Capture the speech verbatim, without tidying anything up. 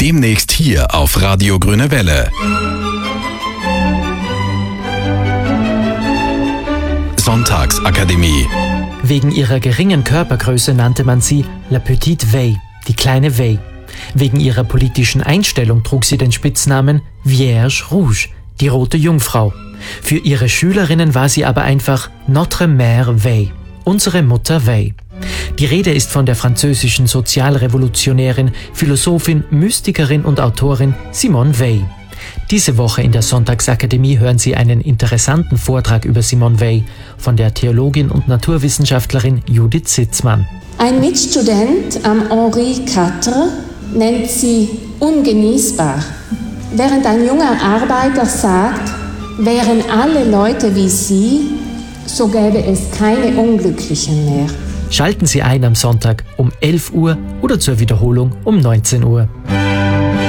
Demnächst hier auf Radio Grüne Welle. Sonntagsakademie. Wegen ihrer geringen Körpergröße nannte man sie La Petite Veille, die kleine Veille. Wegen ihrer politischen Einstellung trug sie den Spitznamen Vierge Rouge, die rote Jungfrau. Für ihre Schülerinnen war sie aber einfach Notre Mère Veille, unsere Mutter Veille. Die Rede ist von der französischen Sozialrevolutionärin, Philosophin, Mystikerin und Autorin Simone Veil. Diese Woche in der Sonntagsakademie hören Sie einen interessanten Vortrag über Simone Veil von der Theologin und Naturwissenschaftlerin Judith Sitzmann. Ein Mitstudent am Henri vier nennt sie ungenießbar, während ein junger Arbeiter sagt, wären alle Leute wie sie, so gäbe es keine Unglücklichen mehr. Schalten Sie ein am Sonntag um elf Uhr oder zur Wiederholung um neunzehn Uhr.